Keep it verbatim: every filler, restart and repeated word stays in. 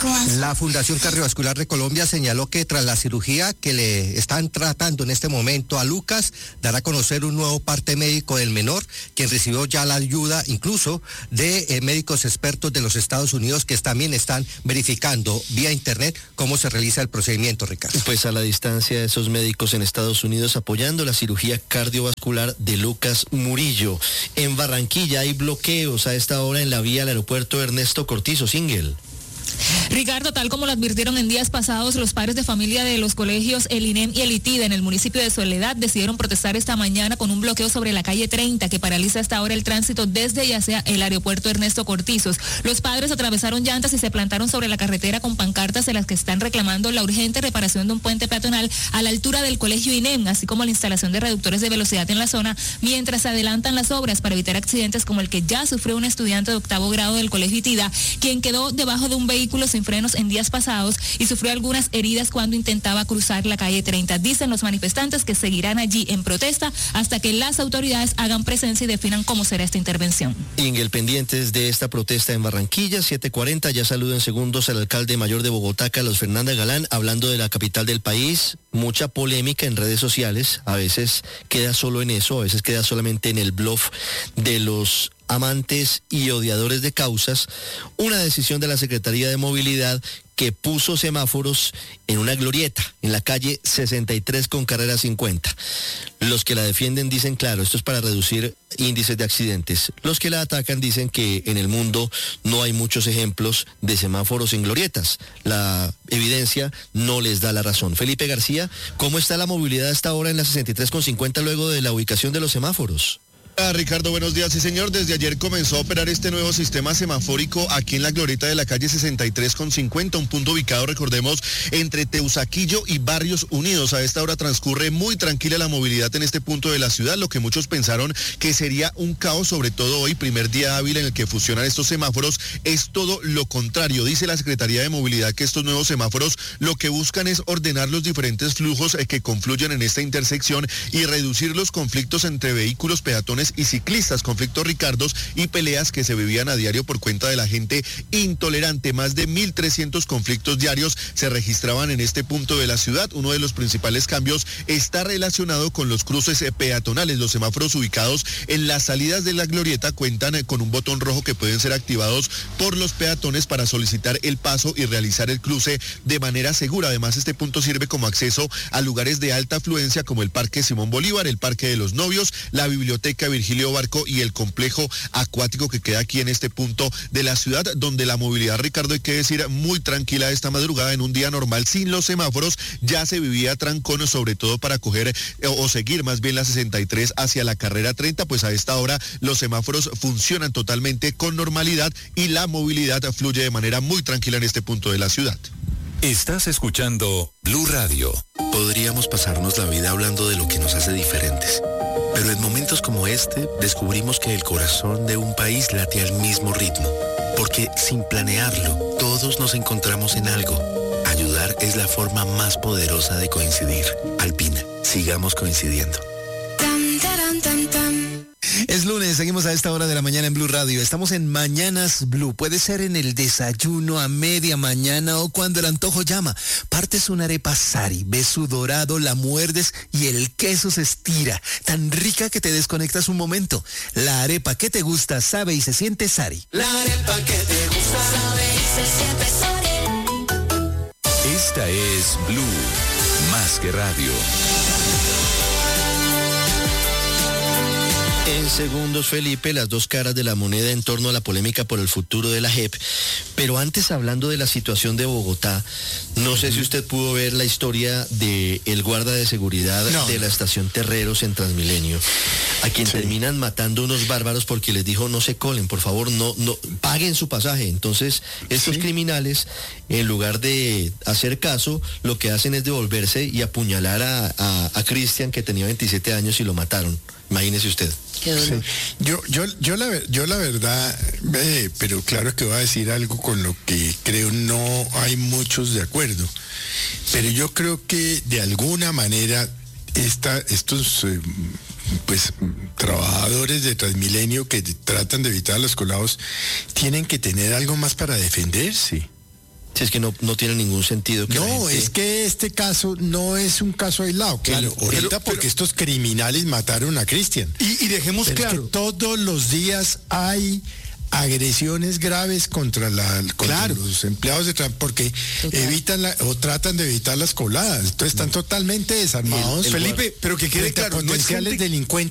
La Fundación Cardiovascular de Colombia señaló que tras la cirugía que le están tratando en este momento a Lucas, dará a conocer un nuevo parte médico del menor, quien recibió ya la ayuda incluso de eh, médicos expertos de los Estados Unidos que también están verificando vía internet cómo se realiza el procedimiento, Ricardo. Pues a la distancia, esos médicos en Estados Unidos apoyando la cirugía cardiovascular de Lucas Murillo. En Barranquilla hay bloqueos a esta hora en la vía al aeropuerto Ernesto Cortizo, Singel. Ricardo, tal como lo advirtieron en días pasados, los padres de familia de los colegios El INEM y El ITIDA en el municipio de Soledad decidieron protestar esta mañana con un bloqueo sobre la calle treinta que paraliza hasta ahora el tránsito desde y hacia el aeropuerto Ernesto Cortizos. Los padres atravesaron llantas y se plantaron sobre la carretera con pancartas en las que están reclamando la urgente reparación de un puente peatonal a la altura del colegio INEM, así como la instalación de reductores de velocidad en la zona, mientras se adelantan las obras para evitar accidentes como el que ya sufrió un estudiante de octavo grado del colegio ITIDA, quien quedó debajo de un vehículo sin frenos en días pasados y sufrió algunas heridas cuando intentaba cruzar la calle treinta. Dicen los manifestantes que seguirán allí en protesta hasta que las autoridades hagan presencia y definan cómo será esta intervención. Ingel, pendientes de esta protesta en Barranquilla, siete cuarenta, ya saludo en segundos al alcalde mayor de Bogotá, Carlos Fernando Galán, hablando de la capital del país. Mucha polémica en redes sociales, a veces queda solo en eso, a veces queda solamente en el bluff de los amantes y odiadores de causas. Una decisión de la Secretaría de Movilidad que puso semáforos en una glorieta, en la calle sesenta y tres con carrera cincuenta. Los que la defienden dicen, claro, esto es para reducir índices de accidentes. Los que la atacan dicen que en el mundo no hay muchos ejemplos de semáforos en glorietas. La evidencia no les da la razón. Felipe García, ¿cómo está la movilidad hasta ahora en la sesenta y tres con cincuenta luego de la ubicación de los semáforos? Ah, Ricardo, buenos días. Sí, señor, desde ayer comenzó a operar este nuevo sistema semafórico aquí en la glorieta de la calle sesenta y tres con cincuenta, un punto ubicado, recordemos, entre Teusaquillo y Barrios Unidos. A esta hora transcurre muy tranquila la movilidad en este punto de la ciudad, lo que muchos pensaron que sería un caos, sobre todo hoy, primer día hábil en el que funcionan estos semáforos, es todo lo contrario. Dice la Secretaría de Movilidad que estos nuevos semáforos lo que buscan es ordenar los diferentes flujos que confluyen en esta intersección y reducir los conflictos entre vehículos, peatones y ciclistas, conflictos, Ricardos, y peleas que se vivían a diario por cuenta de la gente intolerante. Más de mil trescientos conflictos diarios se registraban en este punto de la ciudad. Uno de los principales cambios está relacionado con los cruces peatonales. Los semáforos ubicados en las salidas de la glorieta cuentan con un botón rojo que pueden ser activados por los peatones para solicitar el paso y realizar el cruce de manera segura. Además, este punto sirve como acceso a lugares de alta afluencia como el Parque Simón Bolívar, el Parque de los Novios, la Biblioteca Virgilio Barco y el complejo acuático que queda aquí en este punto de la ciudad, donde la movilidad, Ricardo, hay que decir, muy tranquila esta madrugada. En un día normal sin los semáforos ya se vivía trancón, sobre todo para coger eh, o seguir más bien la sesenta y tres hacia la carrera treinta, pues a esta hora los semáforos funcionan totalmente con normalidad y la movilidad fluye de manera muy tranquila en este punto de la ciudad. Estás escuchando Blue Radio. Podríamos pasarnos la vida hablando de lo que nos hace diferentes, pero en momentos como este descubrimos que el corazón de un país late al mismo ritmo, porque sin planearlo, todos nos encontramos en algo. Ayudar es la forma más poderosa de coincidir. Alpina, sigamos coincidiendo. Es lunes, seguimos a esta hora de la mañana en Blue Radio. Estamos en Mañanas Blue. Puede ser en el desayuno, a media mañana o cuando el antojo llama. Partes una arepa Sari, ves su dorado, la muerdes y el queso se estira. Tan rica que te desconectas un momento. La arepa que te gusta, sabe y se siente Sari. La arepa que te gusta, sabe y se siente Sari. Esta es Blue, más que radio. En segundos, Felipe, las dos caras de la moneda en torno a la polémica por el futuro de la J E P. Pero antes, hablando de la situación de Bogotá, no sé si usted pudo ver la historia de el guarda de seguridad no. de la estación Terreros en Transmilenio, a quien sí. terminan matando unos bárbaros porque les dijo no se colen, por favor, no, no paguen su pasaje. Entonces, estos sí. criminales, en lugar de hacer caso, lo que hacen es devolverse y apuñalar a, a, a Cristian, que tenía veintisiete años, y lo mataron. Imagínese usted. Sí. Yo, yo, yo, la, yo la verdad, eh, pero claro que voy a decir algo con lo que creo no hay muchos de acuerdo, pero yo creo que de alguna manera esta, estos eh, pues trabajadores de Transmilenio que tratan de evitar a los colados tienen que tener algo más para defenderse. Si es que no, no tiene ningún sentido. Que no, gente... es que este caso no es un caso aislado. Claro, pero, ahorita pero, porque pero, estos criminales mataron a Cristian. Y, y dejemos pero claro. Es que todos los días hay agresiones graves contra, la, contra claro. los empleados de transporte porque Total. evitan la, o tratan de evitar las coladas. Entonces están totalmente desarmados. El, el Felipe, pero que quede claro, potenciales no es gente... delincuentes